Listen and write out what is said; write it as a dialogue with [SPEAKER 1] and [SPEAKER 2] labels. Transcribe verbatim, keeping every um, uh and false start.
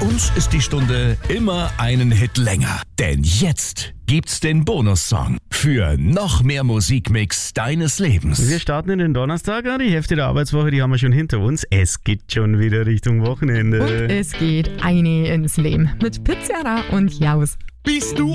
[SPEAKER 1] uns ist die Stunde immer einen Hit länger. Denn jetzt gibt's den Bonussong für noch mehr Musikmix deines Lebens.
[SPEAKER 2] Wir starten in den Donnerstag, die Hälfte der Arbeitswoche, die haben wir schon hinter uns. Es geht schon wieder Richtung Wochenende.
[SPEAKER 3] Und es geht eine ins Leben mit Pizzeria und Jaus.
[SPEAKER 1] Bist du